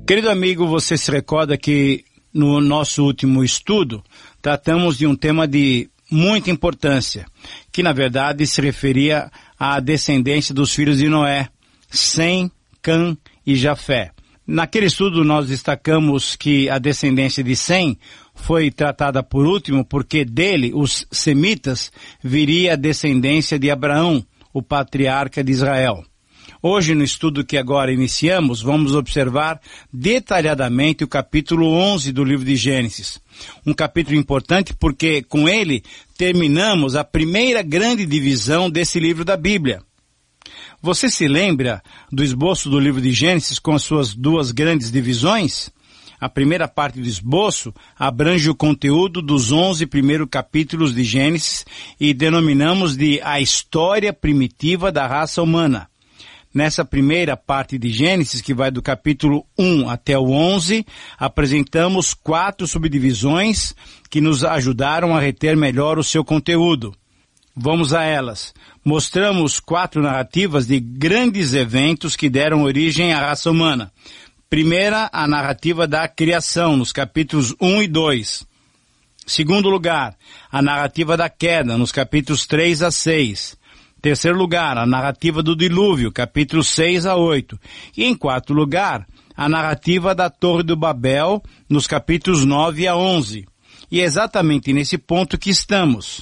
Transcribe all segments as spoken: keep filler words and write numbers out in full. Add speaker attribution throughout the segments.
Speaker 1: Querido amigo, você se recorda que no nosso último estudo tratamos de um tema de muita importância, que na verdade se referia à descendência dos filhos de Noé, Sem, Cã e Jafé. Naquele estudo nós destacamos que a descendência de Sem foi tratada por último porque dele, os semitas, viria a descendência de Abraão, o patriarca de Israel. Hoje, no estudo que agora iniciamos, vamos observar detalhadamente o capítulo onze do livro de Gênesis. Um capítulo importante porque com ele terminamos a primeira grande divisão desse livro da Bíblia. Você se lembra do esboço do livro de Gênesis com as suas duas grandes divisões? A primeira parte do esboço abrange o conteúdo dos onze primeiros capítulos de Gênesis e denominamos de a história primitiva da raça humana. Nessa primeira parte de Gênesis, que vai do capítulo um até o onze, apresentamos quatro subdivisões que nos ajudaram a reter melhor o seu conteúdo. Vamos a elas. Mostramos quatro narrativas de grandes eventos que deram origem à raça humana. Primeira, a narrativa da criação, nos capítulos um e dois. Segundo lugar, a narrativa da queda, nos capítulos três a seis. Terceiro lugar, a narrativa do dilúvio, capítulos seis a oito. E em quarto lugar, a narrativa da Torre do Babel, nos capítulos nove a onze. E é exatamente nesse ponto que estamos.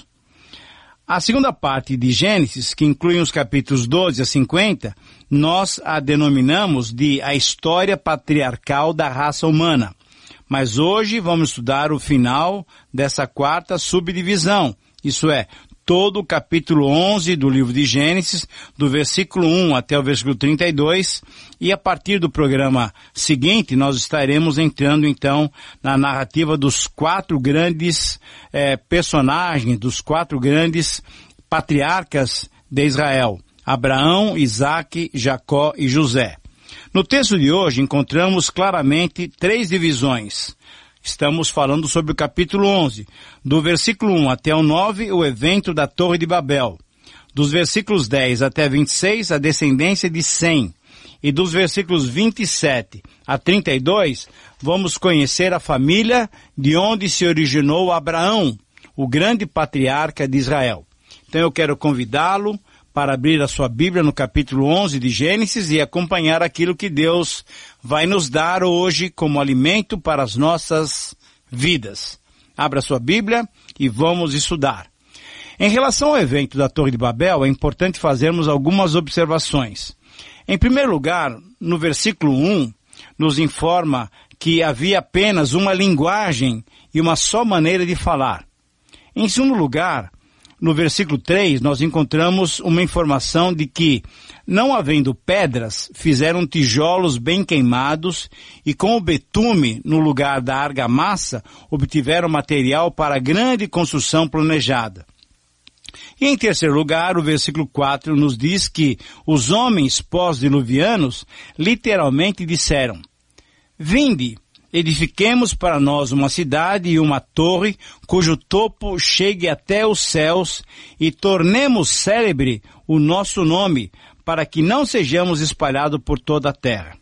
Speaker 1: A segunda parte de Gênesis, que inclui os capítulos doze a cinquenta, nós a denominamos de a história patriarcal da raça humana. Mas hoje vamos estudar o final dessa quarta subdivisão, isso é, todo o capítulo onze do livro de Gênesis, do versículo um até o versículo trinta e dois, e a partir do programa seguinte nós estaremos entrando então na narrativa dos quatro grandes eh, personagens, dos quatro grandes patriarcas de Israel, Abraão, Isaque, Jacó e José. No texto de hoje encontramos claramente três divisões. Estamos falando sobre o capítulo onze, do versículo um até o nove, o evento da Torre de Babel. Dos versículos dez até vinte e seis, a descendência de Sem. E dos versículos vinte e sete a trinta e dois, vamos conhecer a família de onde se originou Abraão, o grande patriarca de Israel. Então eu quero convidá-lo para abrir a sua Bíblia no capítulo onze de Gênesis e acompanhar aquilo que Deus vai nos dar hoje como alimento para as nossas vidas. Abra sua Bíblia e vamos estudar. Em relação ao evento da Torre de Babel, é importante fazermos algumas observações. Em primeiro lugar, no versículo um, nos informa que havia apenas uma linguagem e uma só maneira de falar. Em segundo lugar, no versículo três, nós encontramos uma informação de que, não havendo pedras, fizeram tijolos bem queimados e com o betume no lugar da argamassa, obtiveram material para a grande construção planejada. E em terceiro lugar, o versículo quatro nos diz que os homens pós-diluvianos literalmente disseram: Vinde, edifiquemos para nós uma cidade e uma torre, cujo topo chegue até os céus, e tornemos célebre o nosso nome, para que não sejamos espalhados por toda a terra.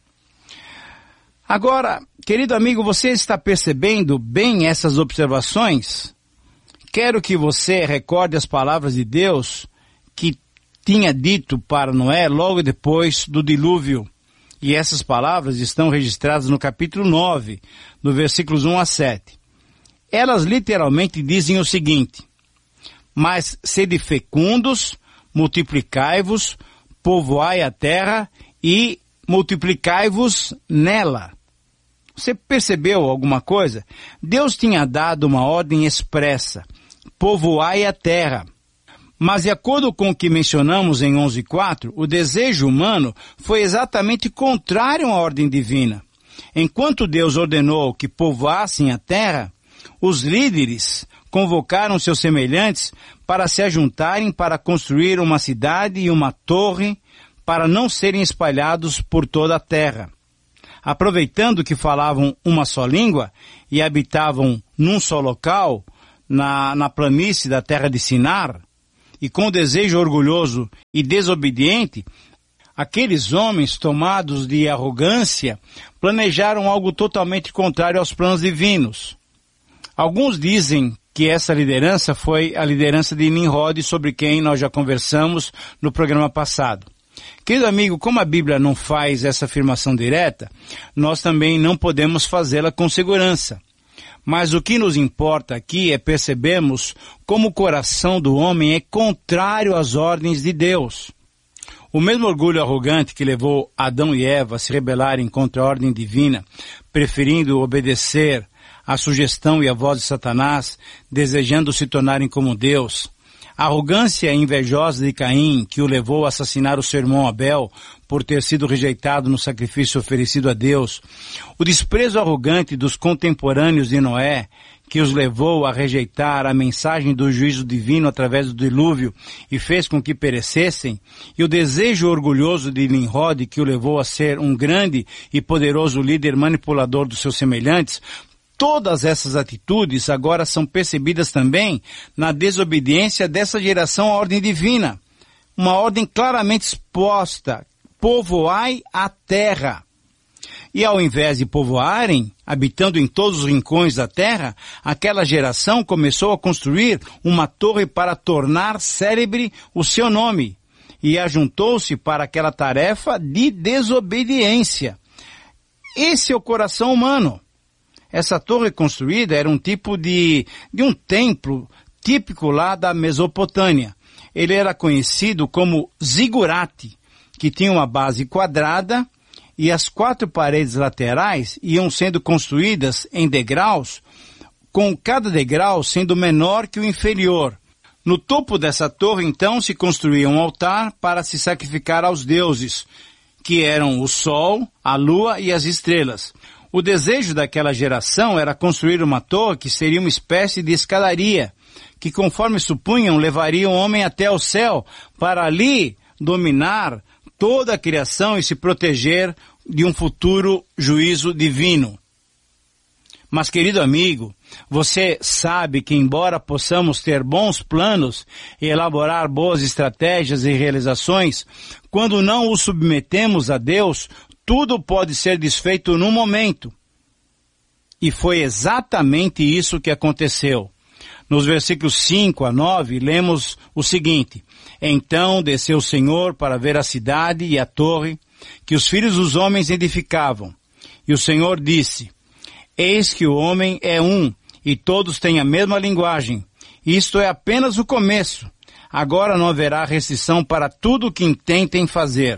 Speaker 1: Agora, querido amigo, você está percebendo bem essas observações? Quero que você recorde as palavras de Deus que tinha dito para Noé logo depois do dilúvio. E essas palavras estão registradas no capítulo nove, no versículos um a sete. Elas literalmente dizem o seguinte: Mas sede fecundos, multiplicai-vos, povoai a terra e multiplicai-vos nela. Você percebeu alguma coisa? Deus tinha dado uma ordem expressa: povoai a terra. Mas de acordo com o que mencionamos em onze quatro, o desejo humano foi exatamente contrário à ordem divina. Enquanto Deus ordenou que povoassem a terra, os líderes convocaram seus semelhantes para se ajuntarem para construir uma cidade e uma torre para não serem espalhados por toda a terra. Aproveitando que falavam uma só língua e habitavam num só local, na, na planície da terra de Sinar, e com desejo orgulhoso e desobediente, Aqueles homens, tomados de arrogância, planejaram algo totalmente contrário aos planos divinos. Alguns dizem que essa liderança foi a liderança de Nimrod, sobre quem nós já conversamos no programa passado. Querido amigo, como a Bíblia não faz essa afirmação direta, nós também não podemos fazê-la com segurança. Mas o que nos importa aqui é percebermos como o coração do homem é contrário às ordens de Deus. O mesmo orgulho arrogante que levou Adão e Eva a se rebelarem contra a ordem divina, preferindo obedecer à sugestão e à voz de Satanás, desejando se tornarem como Deus. A arrogância invejosa de Caim, que o levou a assassinar o seu irmão Abel por ter sido rejeitado no sacrifício oferecido a Deus. O desprezo arrogante dos contemporâneos de Noé, que os levou a rejeitar a mensagem do juízo divino através do dilúvio e fez com que perecessem, e o desejo orgulhoso de Nimrod, que o levou a ser um grande e poderoso líder manipulador dos seus semelhantes. Todas essas atitudes agora são percebidas também na desobediência dessa geração à ordem divina. Uma ordem claramente exposta: povoai a terra. E ao invés de povoarem, habitando em todos os rincões da terra, aquela geração começou a construir uma torre para tornar célebre o seu nome, e ajuntou-se para aquela tarefa de desobediência. Esse é o coração humano. Essa torre construída era um tipo de, de um templo típico lá da Mesopotâmia. Ele era conhecido como zigurate, que tinha uma base quadrada, e as quatro paredes laterais iam sendo construídas em degraus, com cada degrau sendo menor que o inferior. No topo dessa torre, então, se construía um altar para se sacrificar aos deuses, que eram o sol, a lua e as estrelas. O desejo daquela geração era construir uma torre que seria uma espécie de escadaria, que, conforme supunham, levaria o homem até o céu, para ali dominar toda a criação e se proteger de um futuro juízo divino. Mas, querido amigo, você sabe que, embora possamos ter bons planos e elaborar boas estratégias e realizações, quando não os submetemos a Deus, tudo pode ser desfeito num momento. E foi exatamente isso que aconteceu. Nos versículos cinco a nove, lemos o seguinte: Então desceu o Senhor para ver a cidade e a torre que os filhos dos homens edificavam. E o Senhor disse: Eis que o homem é um, e todos têm a mesma linguagem. Isto é apenas o começo. Agora não haverá restrição para tudo o que intentem fazer.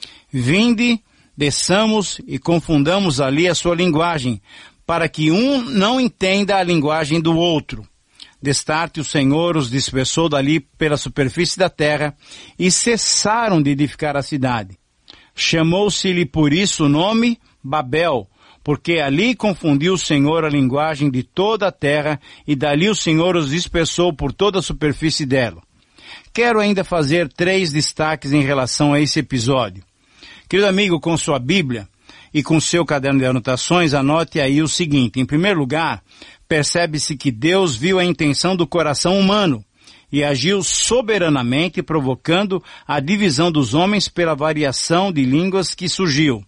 Speaker 1: Vinde, desçamos e confundamos ali a sua linguagem, para que um não entenda a linguagem do outro. Destarte o Senhor os dispersou dali pela superfície da terra, e cessaram de edificar a cidade. Chamou-se-lhe por isso o nome Babel, porque ali confundiu o Senhor a linguagem de toda a terra, e dali o Senhor os dispersou por toda a superfície dela. Quero ainda fazer três destaques em relação a esse episódio. Querido amigo, com sua Bíblia e com seu caderno de anotações, anote aí o seguinte: em primeiro lugar, percebe-se que Deus viu a intenção do coração humano e agiu soberanamente, provocando a divisão dos homens pela variação de línguas que surgiu.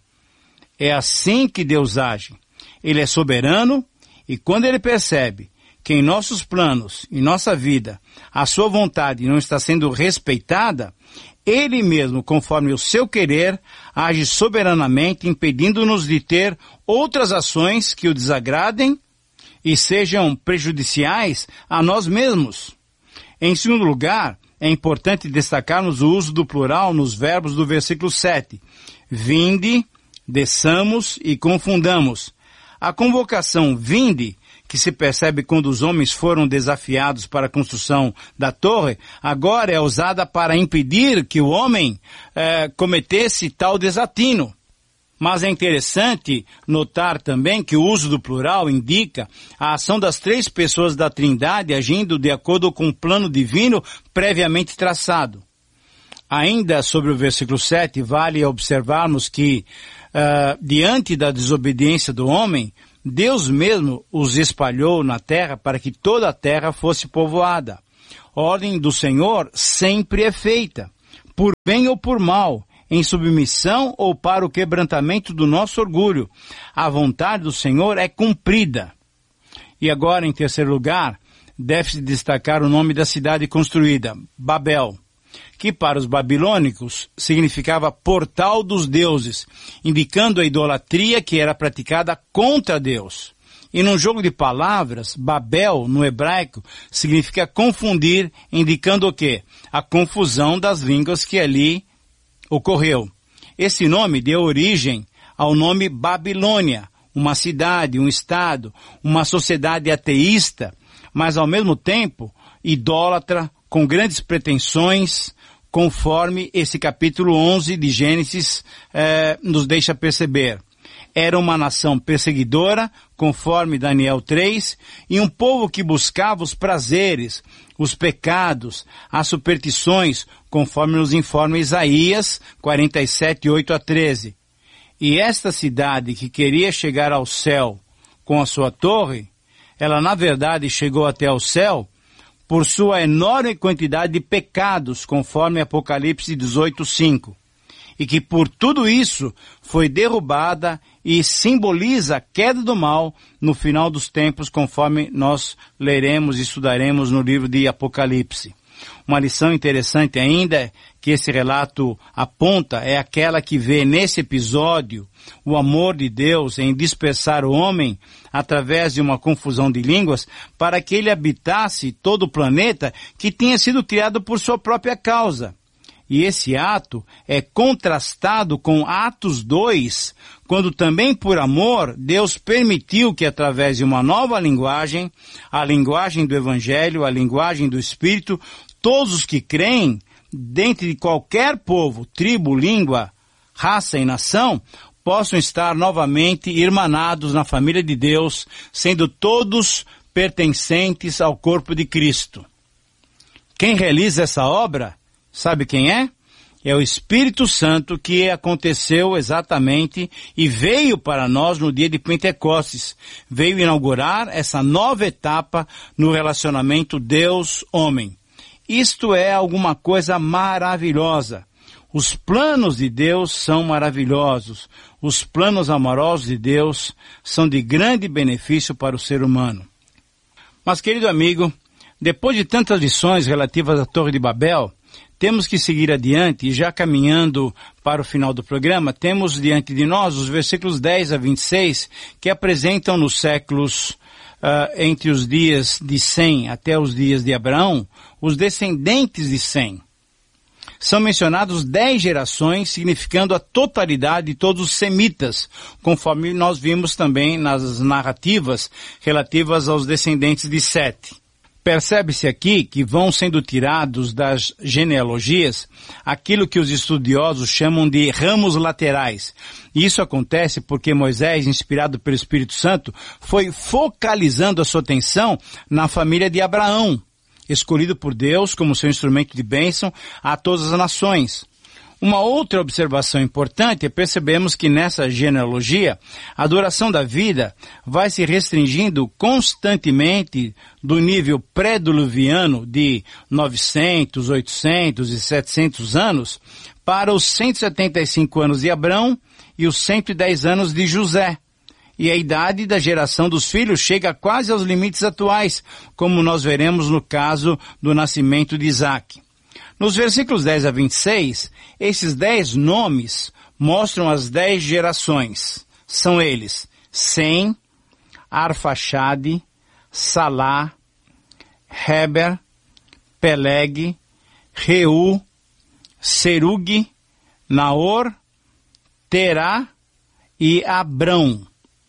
Speaker 1: É assim que Deus age. Ele é soberano, e quando ele percebe que em nossos planos, em nossa vida, a sua vontade não está sendo respeitada, ele mesmo, conforme o seu querer, age soberanamente, impedindo-nos de ter outras ações que o desagradem e sejam prejudiciais a nós mesmos. Em segundo lugar, é importante destacarmos o uso do plural nos verbos do versículo sete. Vinde, desçamos e confundamos. A convocação vinde, que se percebe quando os homens foram desafiados para a construção da torre, agora é usada para impedir que o homem eh, cometesse tal desatino. Mas é interessante notar também que o uso do plural indica a ação das três pessoas da Trindade agindo de acordo com o plano divino previamente traçado. Ainda sobre o versículo sete, vale observarmos que, uh, diante da desobediência do homem, Deus mesmo os espalhou na terra para que toda a terra fosse povoada. A ordem do Senhor sempre é feita, por bem ou por mal. em submissão ou para o quebrantamento do nosso orgulho. A vontade do Senhor é cumprida. E agora, em terceiro lugar, deve-se destacar o nome da cidade construída, Babel, que para os babilônicos significava portal dos deuses, indicando a idolatria que era praticada contra Deus. E num jogo de palavras, Babel, no hebraico, significa confundir, indicando o quê? A confusão das línguas que ali ocorreu. Esse nome deu origem ao nome Babilônia, uma cidade, um estado, uma sociedade ateísta, mas ao mesmo tempo idólatra, com grandes pretensões, conforme esse capítulo onze de Gênesis eh, nos deixa perceber. Era uma nação perseguidora, conforme Daniel três, e um povo que buscava os prazeres, os pecados, as superstições, conforme nos informa Isaías quarenta e sete, oito a treze. E esta cidade que queria chegar ao céu com a sua torre, ela na verdade chegou até ao céu por sua enorme quantidade de pecados, conforme Apocalipse dezoito, cinco. E que por tudo isso foi derrubada e simboliza a queda do mal no final dos tempos, conforme nós leremos e estudaremos no livro de Apocalipse. Uma lição interessante ainda que esse relato aponta é aquela que vê nesse episódio o amor de Deus em dispersar o homem através de uma confusão de línguas para que ele habitasse todo o planeta que tinha sido criado por sua própria causa. E esse ato é contrastado com Atos dois, quando também por amor Deus permitiu que através de uma nova linguagem, a linguagem do Evangelho, a linguagem do Espírito, todos os que creem, dentre de qualquer povo, tribo, língua, raça e nação, possam estar novamente irmanados na família de Deus, sendo todos pertencentes ao corpo de Cristo. Quem realiza essa obra, sabe quem é? É o Espírito Santo que aconteceu exatamente e veio para nós no dia de Pentecostes. Veio inaugurar essa nova etapa no relacionamento Deus-homem. Isto é alguma coisa maravilhosa. Os planos de Deus são maravilhosos. Os planos amorosos de Deus são de grande benefício para o ser humano. Mas, querido amigo, depois de tantas lições relativas à Torre de Babel, temos que seguir adiante e já caminhando para o final do programa, temos diante de nós os versículos dez a vinte e seis que apresentam nos séculos uh, entre os dias de Sem até os dias de Abraão, os descendentes de Sem. São mencionados dez gerações, significando a totalidade de todos os semitas, conforme nós vimos também nas narrativas relativas aos descendentes de Sete. Percebe-se aqui que vão sendo tirados das genealogias aquilo que os estudiosos chamam de ramos laterais. E isso acontece porque Moisés, inspirado pelo Espírito Santo, foi focalizando a sua atenção na família de Abraão, escolhido por Deus como seu instrumento de bênção a todas as nações. Uma outra observação importante é percebemos que nessa genealogia a duração da vida vai se restringindo constantemente do nível pré-diluviano de novecentos, oitocentos e setecentos anos para os cento e setenta e cinco anos de Abrão e os cento e dez anos de José. E a idade da geração dos filhos chega quase aos limites atuais, como nós veremos no caso do nascimento de Isaac. Nos versículos dez a vinte e seis, esses dez nomes mostram as dez gerações. São eles: Sem, Arfaxade, Salá, Heber, Peleg, Reu, Serug, Naor, Terá e Abrão.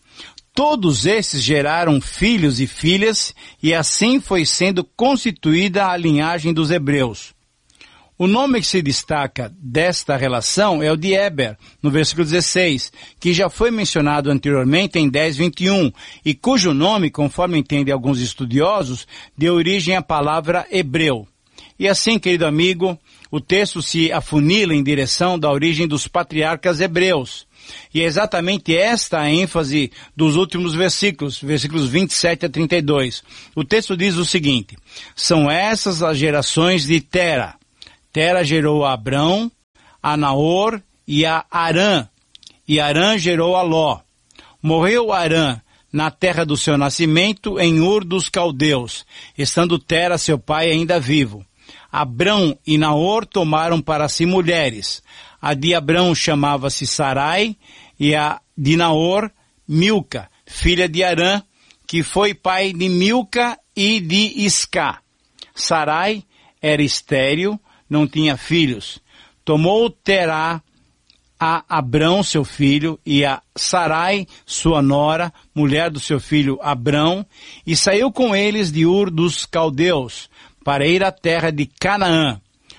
Speaker 1: Todos esses geraram filhos e filhas, e assim foi sendo constituída a linhagem dos hebreus. O nome que se destaca desta relação é o de Eber, no versículo dezesseis, que já foi mencionado anteriormente em dez, vinte e um, e cujo nome, conforme entendem alguns estudiosos, deu origem à palavra hebreu. E assim, querido amigo, o texto se afunila em direção da origem dos patriarcas hebreus. E é exatamente esta a ênfase dos últimos versículos, versículos vinte e sete a trinta e dois. O texto diz o seguinte: são essas as gerações de Tera. Tera gerou a Abrão, a Naor e a Arã, e Arã gerou a Ló. Morreu Arã na terra do seu nascimento, em Ur dos Caldeus, estando Tera, seu pai, ainda vivo. Abrão e Naor tomaram para si mulheres. A de Abrão chamava-se Sarai, e a de Naor, Milca, filha de Arã, que foi pai de Milca e de Iscá. Sarai era estéril, não tinha filhos. Tomou Terá a Abrão, seu filho, e a Sarai, sua nora, mulher do seu filho Abrão, e saiu com eles de Ur dos Caldeus, para ir à terra de Canaã.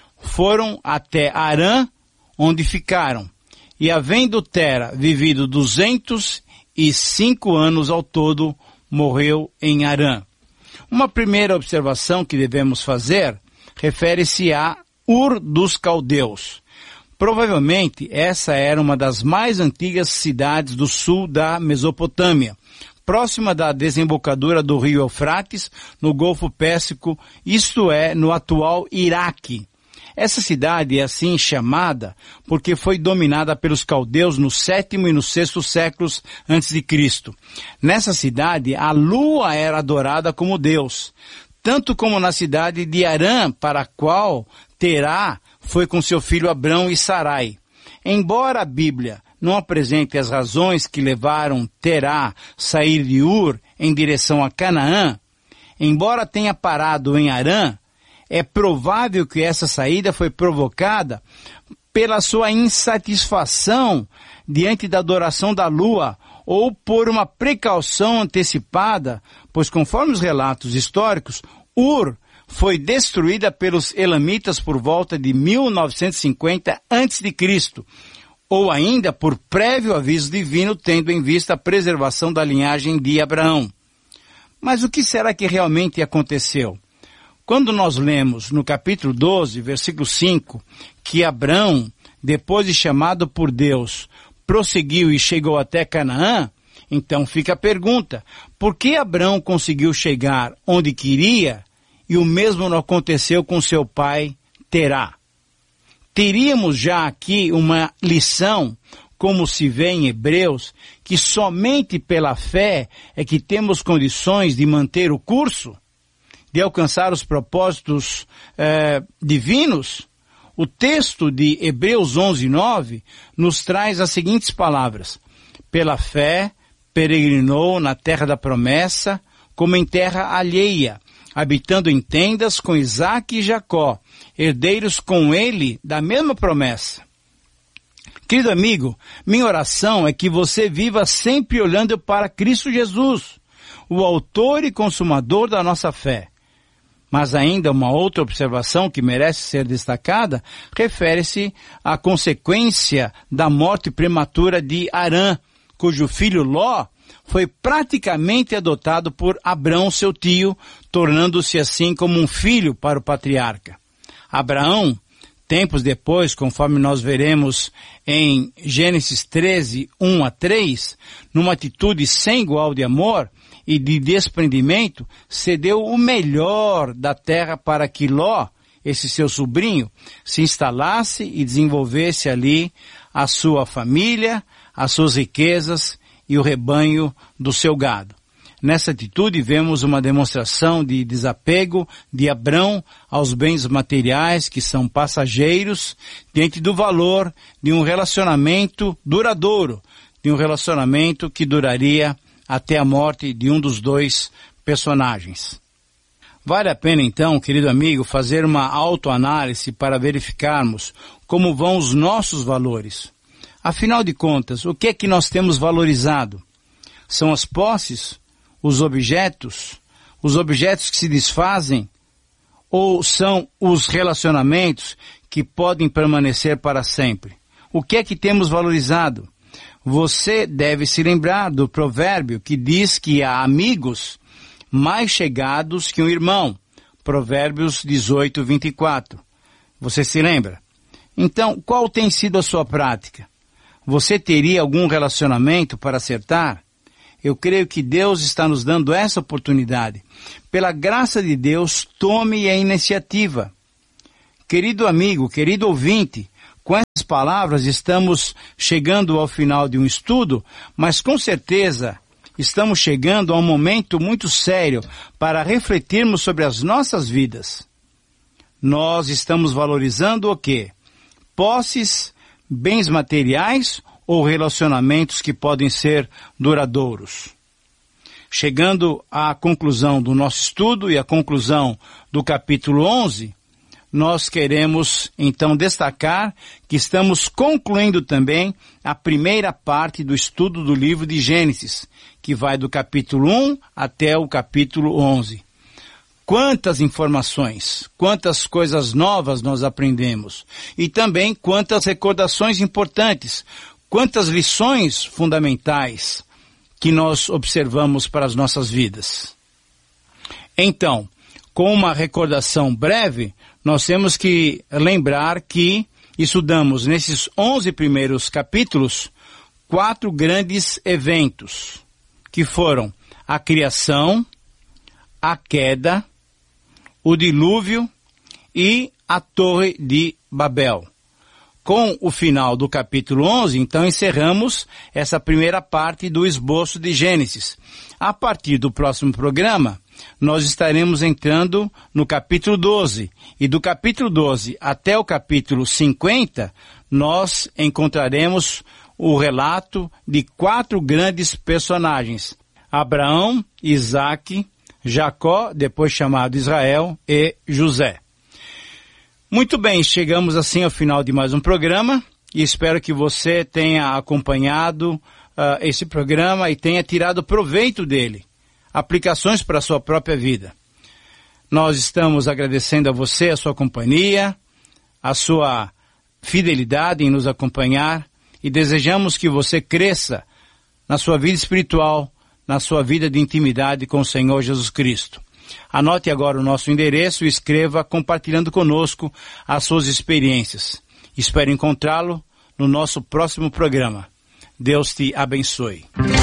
Speaker 1: Foram até Arã, onde ficaram. E havendo Tera vivido duzentos e cinco anos ao todo, morreu em Arã. Uma primeira observação que devemos fazer refere-se a Ur dos Caldeus. Provavelmente essa era uma das mais antigas cidades do sul da Mesopotâmia, próxima da desembocadura do rio Eufrates, no Golfo Pérsico, isto é, no atual Iraque. Essa cidade é assim chamada porque foi dominada pelos caldeus no sétimo e no sexto séculos antes de Cristo. Nessa cidade, a lua era adorada como Deus, tanto como na cidade de Arã, para a qual Terá foi com seu filho Abrão e Sarai. Embora a Bíblia não apresente as razões que levaram Terá a sair de Ur em direção a Canaã, embora tenha parado em Arã, é provável que essa saída foi provocada pela sua insatisfação diante da adoração da lua ou por uma precaução antecipada, pois conforme os relatos históricos, Ur foi destruída pelos elamitas por volta de mil novecentos e cinquenta antes de Cristo, ou ainda por prévio aviso divino, tendo em vista a preservação da linhagem de Abraão. Mas o que será que realmente aconteceu? Quando nós lemos no capítulo doze, versículo cinco, que Abrão, depois de chamado por Deus, prosseguiu e chegou até Canaã, então fica a pergunta, por que Abrão conseguiu chegar onde queria e o mesmo não aconteceu com seu pai Terá? Teríamos já aqui uma lição, como se vê em Hebreus, que somente pela fé é que temos condições de manter o curso, de alcançar os propósitos eh, divinos. O texto de Hebreus onze, nove nos traz as seguintes palavras: pela fé peregrinou na terra da promessa, como em terra alheia, habitando em tendas com Isaque e Jacó, herdeiros com ele da mesma promessa. Querido amigo, minha oração é que você viva sempre olhando para Cristo Jesus, o autor e consumador da nossa fé. Mas ainda uma outra observação que merece ser destacada refere-se à consequência da morte prematura de Arã, cujo filho Ló foi praticamente adotado por Abrão, seu tio, tornando-se assim como um filho para o patriarca. Abraão, tempos depois, conforme nós veremos em Gênesis treze, um a três, numa atitude sem igual de amor e de desprendimento, cedeu o melhor da terra para que Ló, esse seu sobrinho, se instalasse e desenvolvesse ali a sua família, as suas riquezas e o rebanho do seu gado. Nessa atitude vemos uma demonstração de desapego de Abrão aos bens materiais que são passageiros, diante do valor de um relacionamento duradouro, de um relacionamento que duraria até a morte de um dos dois personagens. Vale a pena então, querido amigo, fazer uma autoanálise para verificarmos como vão os nossos valores. Afinal de contas, o que é que nós temos valorizado? São as posses, os objetos, os objetos que se desfazem, ou são os relacionamentos que podem permanecer para sempre? O que é que temos valorizado? Você deve se lembrar do provérbio que diz que há amigos mais chegados que um irmão. Provérbios dezoito, vinte e quatro. Você se lembra? Então, qual tem sido a sua prática? Você teria algum relacionamento para acertar? Eu creio que Deus está nos dando essa oportunidade. Pela graça de Deus, tome a iniciativa. Querido amigo, querido ouvinte, Com essas palavras estamos chegando ao final de um estudo, mas com certeza estamos chegando a um momento muito sério para refletirmos sobre as nossas vidas. Nós estamos valorizando o quê? Posses, bens materiais ou relacionamentos que podem ser duradouros? Chegando à conclusão do nosso estudo e à conclusão do capítulo onze, nós queremos então destacar que estamos concluindo também a primeira parte do estudo do livro de Gênesis, que vai do capítulo um até o capítulo onze. Quantas informações, quantas coisas novas nós aprendemos e também quantas recordações importantes, quantas lições fundamentais que nós observamos para as nossas vidas. Então, com uma recordação breve, nós temos que lembrar que estudamos nesses onze primeiros capítulos quatro grandes eventos, que foram a criação, a queda, o dilúvio e a Torre de Babel. Com o final do capítulo onze, então encerramos essa primeira parte do esboço de Gênesis. A partir do próximo programa, nós estaremos entrando no capítulo doze. E do capítulo doze até o capítulo cinquenta, nós encontraremos o relato de quatro grandes personagens: Abraão, Isaque, Jacó, depois chamado Israel, e José. Muito bem, chegamos assim ao final de mais um programa e espero que você tenha acompanhado uh, esse programa e tenha tirado proveito dele, aplicações para a sua própria vida. Nós estamos agradecendo a você a sua companhia, a sua fidelidade em nos acompanhar e desejamos que você cresça na sua vida espiritual, na sua vida de intimidade com o Senhor Jesus Cristo. Anote agora o nosso endereço e escreva compartilhando conosco as suas experiências. Espero encontrá-lo no nosso próximo programa. Deus te abençoe.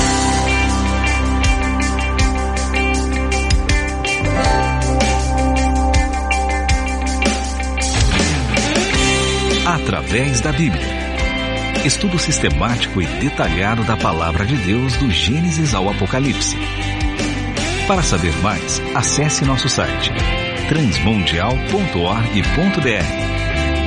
Speaker 2: Através da Bíblia. Estudo sistemático e detalhado da Palavra de Deus do Gênesis ao Apocalipse. Para saber mais, acesse nosso site transmundial ponto org ponto br.